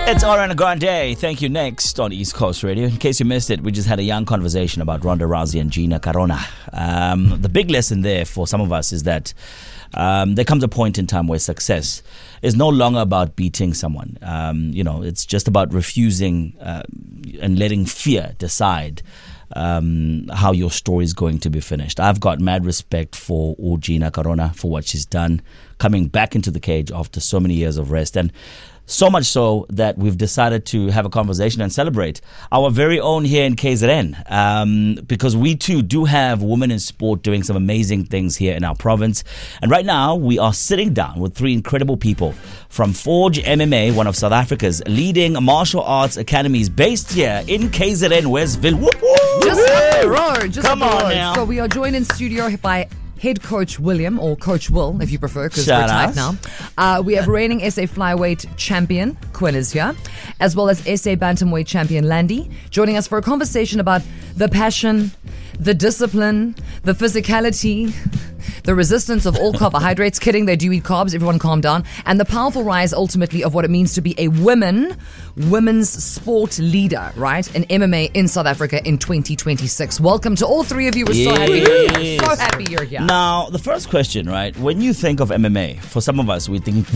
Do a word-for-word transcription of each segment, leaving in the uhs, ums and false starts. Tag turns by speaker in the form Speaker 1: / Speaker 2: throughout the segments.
Speaker 1: It's Ariana Grande. Thank you. Next on East Coast Radio. In case you missed it, we just had a young conversation about Ronda Rousey and Gina Carano. Um, the big lesson there for some of us is that um, there comes a point in time where success is no longer about beating someone. Um, you know, it's just about refusing uh, and letting fear decide um, how your story is going to be finished. I've got mad respect for Gina Carano for what she's done, coming back into the cage after so many years of rest. And so much so that we've decided to have a conversation and celebrate our very own here in K Z N, um, because we too do have women in sport doing some amazing things here in our province. And right now we are sitting down with three incredible people from Forge M M A, one of South Africa's leading martial arts academies based here in K Z N, Westville. Whoop, whoop.
Speaker 2: Just up the road. Just
Speaker 1: Come
Speaker 2: up the
Speaker 1: on
Speaker 2: road.
Speaker 1: now.
Speaker 2: So we are joined in studio by Head Coach William, or Coach Will, if you prefer, because we're
Speaker 1: Shout
Speaker 2: tight
Speaker 1: out.
Speaker 2: now. Uh, we have reigning S A Flyweight Champion Quinn is here, as well as S A Bantamweight Champion Landy, joining us for a conversation about the passion, the discipline, the physicality, the resistance of all carbohydrates. Kidding, they do eat carbs. Everyone calm down. And the powerful rise, ultimately, of what it means to be a women, women's sport leader, right, in M M A in South Africa in twenty twenty-six. Welcome to all three of you. We're so happy you're here. So happy you're here.
Speaker 1: Now, the first question, right? When you think of M M A, for some of us, we think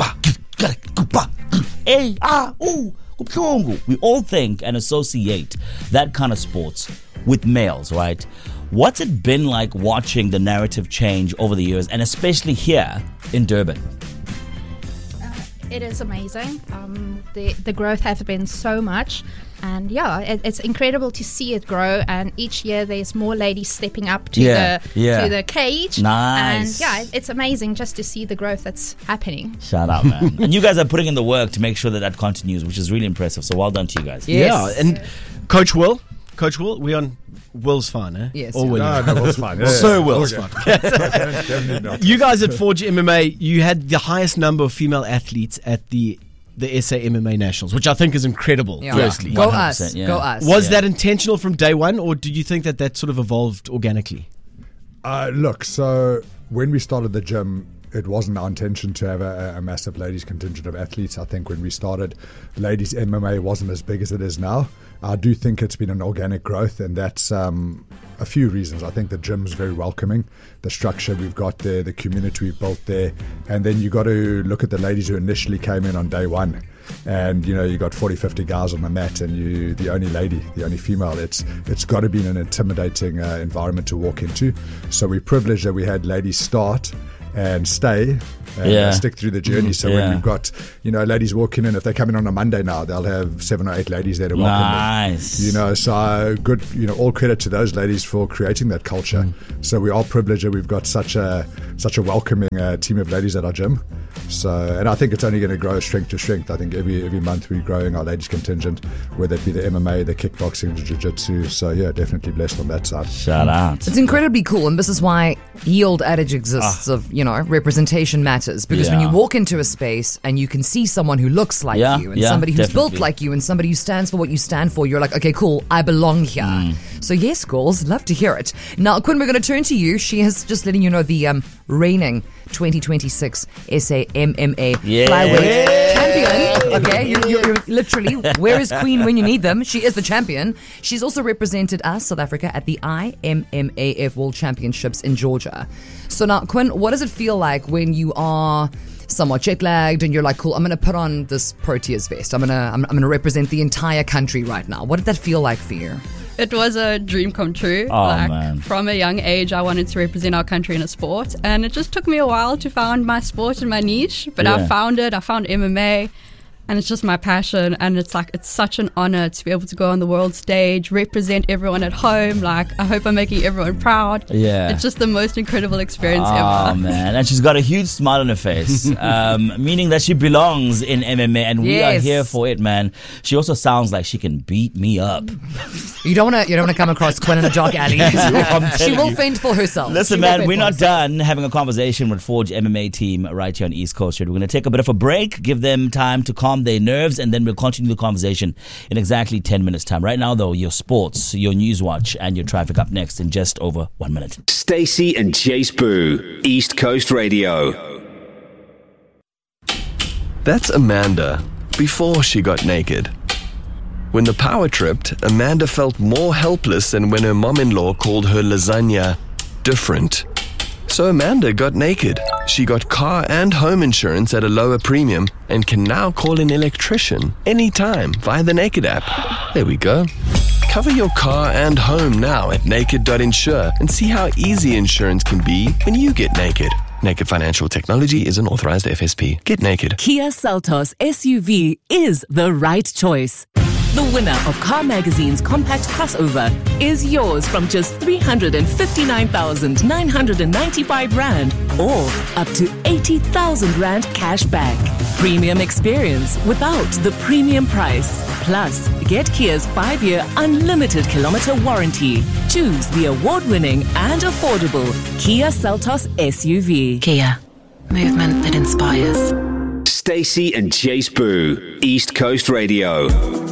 Speaker 1: hey, ah, ooh, we all think and associate that kind of sports with males, right? What's it been like watching the narrative change over the years, and especially here in Durban?
Speaker 3: Uh, it is amazing. Um, the the growth has been so much, and yeah, it, it's incredible to see it grow. And each year there's more ladies stepping up to
Speaker 1: Yeah,
Speaker 3: the
Speaker 1: yeah.
Speaker 3: to the cage.
Speaker 1: Nice.
Speaker 3: And yeah, it's amazing just to see the growth that's happening.
Speaker 1: Shout out, man. And you guys are putting in the work to make sure that that continues, which is really impressive. So well done to you guys.
Speaker 2: Yes.
Speaker 4: Yeah, and Coach Will, Coach Will, we on Will's fine, eh?
Speaker 2: Yes.
Speaker 4: Or William.
Speaker 5: No, no, Will's fine. Yeah,
Speaker 4: So
Speaker 5: yeah.
Speaker 4: Will's
Speaker 5: Okay.
Speaker 4: fine.
Speaker 5: Definitely not.
Speaker 4: You guys at Forge M M A, you had the highest number of female athletes at the the S A M M A Nationals, which I think is incredible.
Speaker 2: Yeah.
Speaker 4: Firstly,
Speaker 2: Go
Speaker 1: one hundred
Speaker 2: us.
Speaker 1: percent, yeah.
Speaker 2: Go us.
Speaker 4: was
Speaker 1: Yeah.
Speaker 4: that intentional from day one, or did you think that that sort of evolved organically?
Speaker 5: Uh, look, so when we started the gym, it wasn't our intention to have a, a massive ladies contingent of athletes. I think when we started, ladies M M A wasn't as big as it is now. I do think it's been an organic growth, and that's um, a few reasons. I think the gym's very welcoming, the structure we've got there, the community we've built there, and then you got to look at the ladies who initially came in on day one. And you know, you got forty, fifty guys on the mat, and you the only lady, the only female. It's it's got to be an intimidating uh, environment to walk into. So we're privileged that we had ladies start and stay and
Speaker 1: Yeah.
Speaker 5: uh, stick through the journey. So
Speaker 1: Yeah.
Speaker 5: when we've got, you know, ladies walking in, if they come in on a Monday now, they'll have seven or eight ladies there to welcome
Speaker 1: Nice.
Speaker 5: them. You know, so good, you know, all credit to those ladies for creating that culture. So we are privileged that we've got such a such a welcoming uh, team of ladies at our gym. So, and I think it's only going to grow strength to strength. I think every every month we're growing our ladies contingent, whether it be the M M A, the kickboxing, the jiu-jitsu. So yeah, definitely blessed on that side.
Speaker 1: Shout out.
Speaker 2: It's incredibly cool, and this is why the old adage exists of, you know, representation matters. Because when
Speaker 1: Yeah.
Speaker 2: you walk into a space and you can see someone who looks like
Speaker 1: Yeah,
Speaker 2: you, and
Speaker 1: yeah,
Speaker 2: somebody who's built
Speaker 1: definitely.
Speaker 2: like you, and somebody who stands for what you stand for, you're like, okay, cool, I belong here.
Speaker 1: Mm.
Speaker 2: So yes, girls, love to hear it. Now, Quinn, we're going to turn to you. She is just letting you know the um, reigning twenty twenty-six S A M M A
Speaker 1: Yeah.
Speaker 2: Flyweight Champion. Okay, you're, you're, you're literally, where is Queen when you need them? She is the champion. She's also represented us, South Africa, at the I M M A F World Championships in Georgia. So now, Quinn, what does it feel like when you are somewhat jet lagged and you're like, cool, I'm going to put on this Proteas vest. I'm going to I'm, I'm going to represent the entire country right now. What did that feel like for you?
Speaker 6: It was a dream come true.
Speaker 1: Oh,
Speaker 6: like,
Speaker 1: man.
Speaker 6: From a young age, I wanted to represent our country in a sport. And it just took me a while to find my sport and my niche. But
Speaker 1: Yeah.
Speaker 6: I found it. I found M M A. And it's just my passion. And it's like, it's such an honor to be able to go on the world stage, represent everyone at home. Like, I hope I'm making everyone proud.
Speaker 1: Yeah.
Speaker 6: It's just the most incredible experience
Speaker 1: Oh
Speaker 6: ever.
Speaker 1: man, and she's got a huge smile on her face, um, meaning that she belongs in M M A, and we are
Speaker 2: Yes.
Speaker 1: here for it, man. She also sounds like she can beat me up.
Speaker 2: You don't want to you don't want to come across Quinn in a dark alley.
Speaker 1: I'm
Speaker 2: She
Speaker 1: telling
Speaker 2: will
Speaker 1: you.
Speaker 2: fend for herself.
Speaker 1: Listen,
Speaker 2: She will
Speaker 1: man,
Speaker 2: fend
Speaker 1: we're
Speaker 2: for
Speaker 1: not
Speaker 2: herself.
Speaker 1: done having a conversation with Forge M M A team right here on East Coast. We're going to take a bit of a break, give them time to calm their nerves, and then we'll continue the conversation in exactly ten minutes' time. Right now, though, your sports, your news watch, and your traffic up next in just over one minute.
Speaker 7: Stacey and Chase Boo, East Coast Radio.
Speaker 8: That's Amanda. before she got naked. When the power tripped, Amanda felt more helpless than when her mom-in-law called her lasagna different. So Amanda got naked. She got car and home insurance at a lower premium and can now call an electrician anytime via the Naked app. There we go. Cover your car and home now at naked dot insure and see how easy insurance can be when you get naked. Naked Financial Technology is an authorized F S P. Get naked.
Speaker 9: Kia Seltos S U V is the right choice. The winner of Car Magazine's compact crossover is yours from just three hundred fifty-nine thousand nine hundred ninety-five rand or up to eighty thousand rand cash back. Premium experience without the premium price. Plus, get Kia's five-year unlimited kilometer warranty. Choose the award-winning and affordable Kia Seltos S U V.
Speaker 10: Kia. Movement that inspires.
Speaker 7: Stacey and Jace Boo, East Coast Radio.